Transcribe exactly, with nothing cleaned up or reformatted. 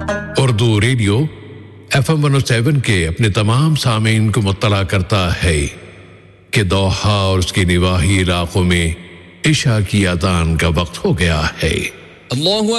Urdu radio F M one O seven के अपने तमाम सामीन को मुत्तला करता है कि दोहा और उसकी निवाही इलाकों में इशा की अज़ान का वक्त हो गया है। अल्लाहु